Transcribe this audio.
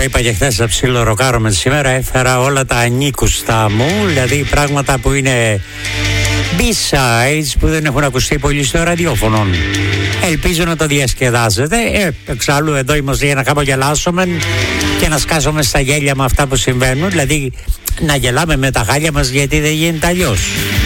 Το είπα και χθες, θα ψιλοροκάρομαι σήμερα. Έφερα όλα τα ανήκουστα μου, δηλαδή πράγματα που είναι B-sides που δεν έχουν ακουστεί πολύ στο ραδιόφωνο. Ελπίζω να το διασκεδάζετε. Εξάλλου εδώ είμαστε για να χαμογελάσουμε και να σκάσουμε στα γέλια με αυτά που συμβαίνουν. Δηλαδή να γελάμε με τα χάλια μας, γιατί δεν γίνεται αλλιώς.